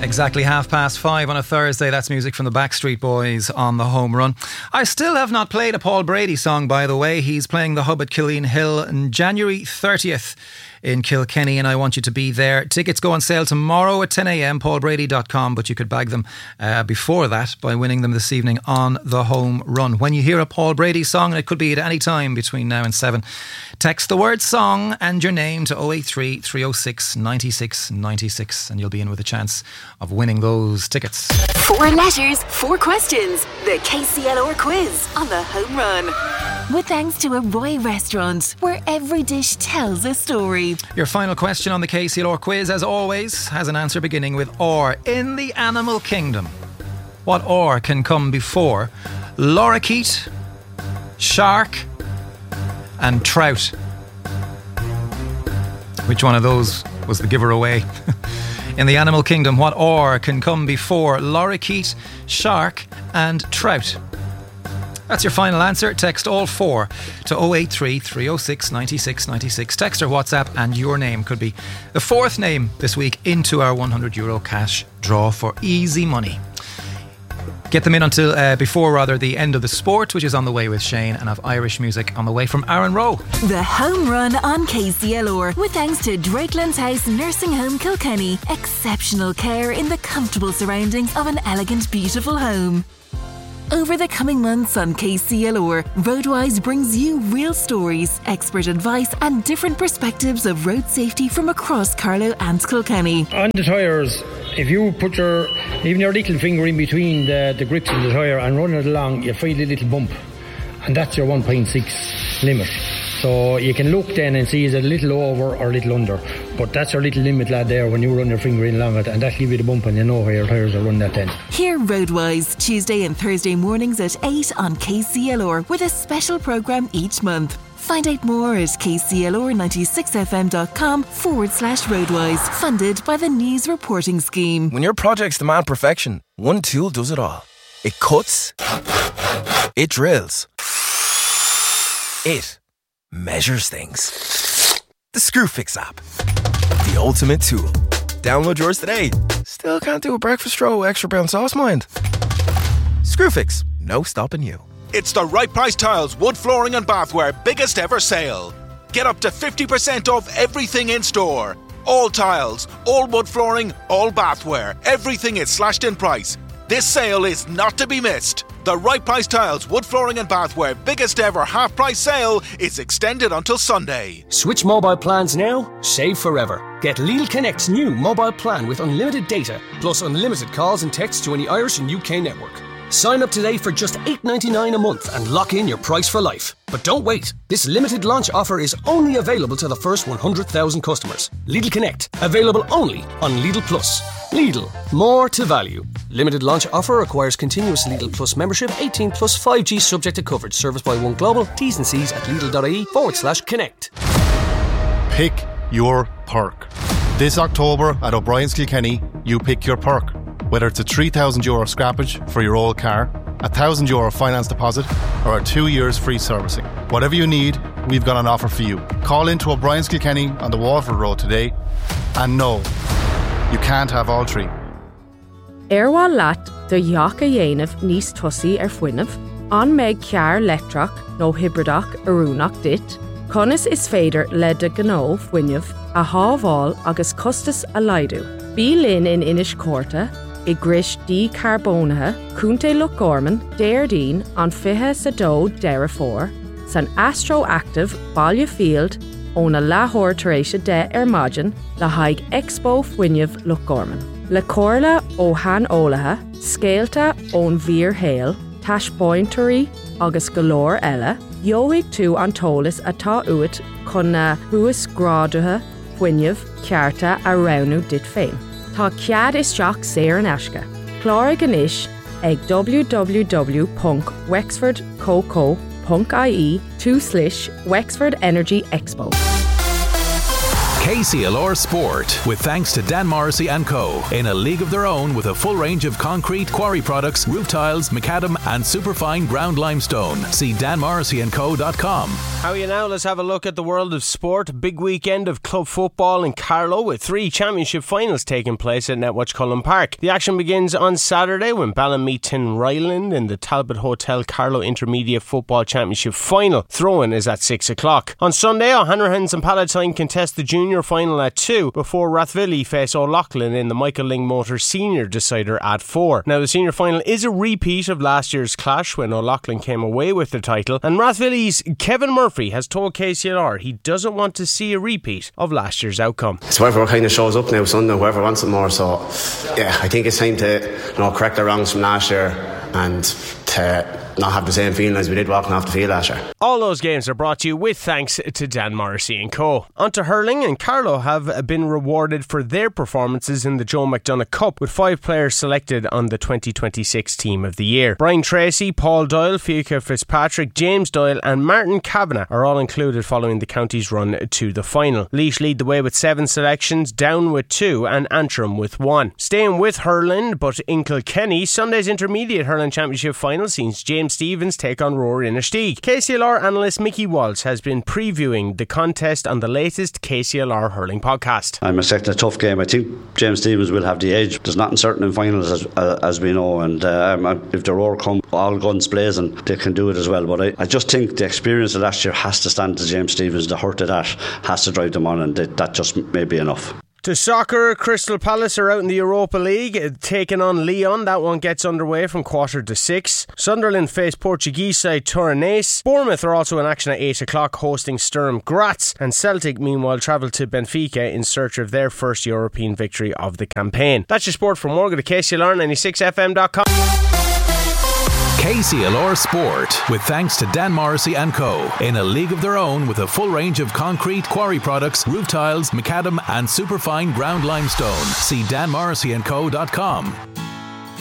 Exactly 5:30 on a Thursday. That's music from the Backstreet Boys on the home run. I still have not played a Paul Brady song, by the way. He's playing the Hub at Killeen Hill on January 30th in Kilkenny, and I want you to be there. Tickets go on sale tomorrow at 10 a.m, paulbrady.com, but you could bag them before that by winning them this evening on the home run. When you hear a Paul Brady song, and it could be at any time between now and 7, text the word song and your name to 083 306 96 96 and you'll be in with a chance of winning those tickets. 4 letters, 4 questions. The KCLR quiz on the home run. With thanks to a Roy restaurant where every dish tells a story. Your final question on the KCLR quiz, as always, has an answer beginning with R. In the animal kingdom, what R can come before lorikeet, shark and trout? Which one of those was the giver away? In the animal kingdom, what R can come before lorikeet, shark and trout? That's your final answer. Text all 4 to 083 306 96 96. Text or WhatsApp, and your name could be the 4th name this week into our €100 cash draw for easy money. Get them in until before the end of the sport, which is on the way with Shane, and have Irish music on the way from Aaron Rowe. The home run on KCLR with thanks to Drakelands House Nursing Home Kilkenny. Exceptional care in the comfortable surroundings of an elegant, beautiful home. Over the coming months on KCLR, Roadwise brings you real stories, expert advice and different perspectives of road safety from across Carlow and Kilkenny. On the tyres, if you put even your little finger in between the grips of the tyre and run it along, you feel a little bump, and that's your 1.6 limit. So you can look then and see is it a little over or a little under, but that's your little limit, lad, there when you run your finger in along it, and that'll give you the bump and you know where your tyres are running that then. Hear Roadwise Tuesday and Thursday mornings at 8 on KCLR with a special programme each month. Find out more at kclr96fm.com/Roadwise, funded by the News Reporting Scheme. When your projects demand perfection, one tool does it all. It cuts, it drills, it measures things. The Screwfix app, the ultimate tool. Download yours today. Still can't do a breakfast row extra brown sauce, mind? Screwfix, no stopping you. It's the Right Price Tiles wood flooring and bathware biggest ever sale. Get up to 50% off everything in store. All tiles, all wood flooring, all bathware. Everything is slashed in price. This sale is not to be missed. The Right Price Tiles wood flooring and bathware biggest ever half price sale is extended until Sunday. Switch mobile plans now, save forever. Get Lidl Connect's new mobile plan with unlimited data, plus unlimited calls and texts to any Irish and UK network. Sign up today for just $8.99 a month and lock in your price for life. But don't wait. This limited launch offer is only available to the first 100,000 customers. Lidl Connect, available only on Lidl Plus. Lidl, more to value. Limited launch offer requires continuous Lidl Plus membership, 18 plus 5G subject to coverage. Service by One Global. T's and C's at Lidl.ie/connect. Pick your perk. This October at O'Brien's Kilkenny, you pick your perk. Whether it's a €3,000 scrappage for your old car, a €1,000 finance deposit, or a 2 years free servicing. Whatever you need, we've got an offer for you. Call into O'Brien's Kilkenny on the Waterford Road today, and no, you can't have all three. Erwa lat de Yaka Yenov Nis Tussi Fuinov, on meg Kiar Letrach, no Hybridach Arunach dit, Conis is fader led de Gano Fuinov, a Haval agus Custis a Laidu. Bí lin in Inish Corta, I grish di Carbonha, Cunte Look Gorman, Dairdeen, on Fihe Sado Derafor, San Astroactive, Balya Field, on a Lahore Teresha de Ermagen, La Haig Expo Fuinov Look Gorman. La Corla o Han Olaha, Scalta on Veer Hale, Tash Bointery, Agus Galore Ella, Yoig tu Antolis ata uit, Conna Huis Graduha, Fuinov, Ciarta a Raunu dit féin. Tá cead isteach séir an aisce. Clár ganis ag www.wexfordcoco.ie/Wexford Energy Expo. KCLR Sport, with thanks to Dan Morrissey & Co. In a league of their own with a full range of concrete, quarry products, roof tiles, macadam and superfine ground limestone. See danmorrisseyandco.com. How are you now? Let's have a look at the world of sport. Big weekend of club football in Carlow with 3 championship finals taking place at Netwatch Cullen Park. The action begins on Saturday when Ballon meet Tinryland in the Talbot Hotel Carlow Intermediate Football Championship final. Throw-in is at 6 o'clock. On Sunday, O'Hanrahan's and Palatine contest the junior final at 2 before Rathvilly face O'Loughlin in the Michael Lyng Motors Senior decider at 4. Now the senior final is a repeat of last year's clash when O'Loughlin came away with the title, and Rathvilly's Kevin Murphy has told KCLR he doesn't want to see a repeat of last year's outcome. So whoever kind of shows up now Sunday, whoever wants it more, so yeah, I think it's time to correct the wrongs from last year and to not have the same feeling as we did walking off the field last year. All those games are brought to you with thanks to Dan Morrissey & Co. On to hurling, and Carlow have been rewarded for their performances in the Joe McDonagh Cup, with 5 players selected on the 2026 Team of the Year. Brian Tracy, Paul Doyle, Fiacre Fitzpatrick, James Doyle and Martin Kavanagh are all included following the county's run to the final. Laois lead the way with 7 selections, Down with 2 and Antrim with 1. Staying with hurling, but in Kilkenny, Sunday's Intermediate Hurling Championship final sees James Stevens take on Roar Innersteig. KCLR analyst Mickey Walsh has been previewing the contest on the latest KCLR hurling podcast. I'm expecting a tough game. I think James Stevens will have the edge. There's nothing certain in finals as we know, and if the Roar come all guns blazing, they can do it as well. But I just think the experience of last year has to stand to James Stevens. The hurt of that has to drive them on, and that just may be enough. To soccer, Crystal Palace are out in the Europa League, taking on Lyon. That one gets underway from 5:45. Sunderland face Portuguese side Torrenense. Bournemouth are also in action at 8 o'clock, hosting Sturm Graz. And Celtic, meanwhile, travel to Benfica in search of their first European victory of the campaign. That's your sport for more. Go to KCLR96fm.com. KCLR Sport, with thanks to Dan Morrissey & Co. In a league of their own with a full range of concrete, quarry products, roof tiles, macadam and superfine ground limestone. See danmorrisseyandco.com.